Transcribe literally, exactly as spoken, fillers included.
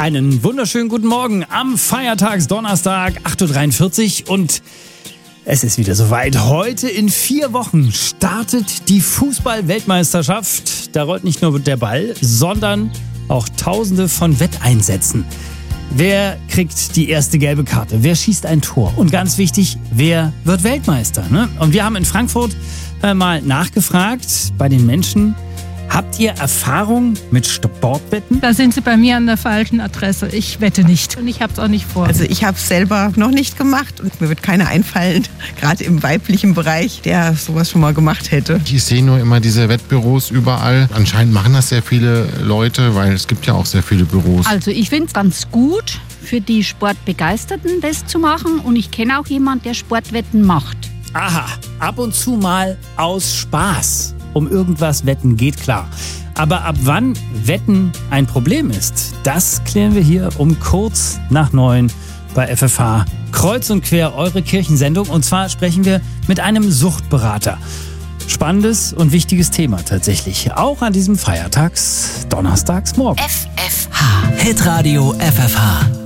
Einen wunderschönen guten Morgen am Feiertagsdonnerstag, acht Uhr dreiundvierzig, und es ist wieder soweit. Heute in vier Wochen startet die Fußball-Weltmeisterschaft. Da rollt nicht nur der Ball, sondern auch Tausende von Wetteinsätzen. Wer kriegt die erste gelbe Karte? Wer schießt ein Tor? Und ganz wichtig, wer wird Weltmeister? Ne? Und wir haben in Frankfurt äh, mal nachgefragt bei den Menschen: Habt ihr Erfahrung mit Sportwetten? Da sind Sie bei mir an der falschen Adresse. Ich wette nicht und ich habe es auch nicht vor. Also ich habe es selber noch nicht gemacht und mir wird keiner einfallen, gerade im weiblichen Bereich, der sowas schon mal gemacht hätte. Ich sehe nur immer diese Wettbüros überall. Anscheinend machen das sehr viele Leute, weil es gibt ja auch sehr viele Büros. Also ich finde es ganz gut, für die Sportbegeisterten das zu machen, und ich kenne auch jemanden, der Sportwetten macht. Aha, ab und zu mal aus Spaß. Um irgendwas wetten geht, klar. Aber ab wann Wetten ein Problem ist, das klären wir hier um kurz nach neun bei F F H. Kreuz und quer, eure Kirchensendung. Und zwar sprechen wir mit einem Suchtberater. Spannendes und wichtiges Thema tatsächlich. Auch an diesem Feiertags, Donnerstagsmorgen. F F H. Hitradio F F H.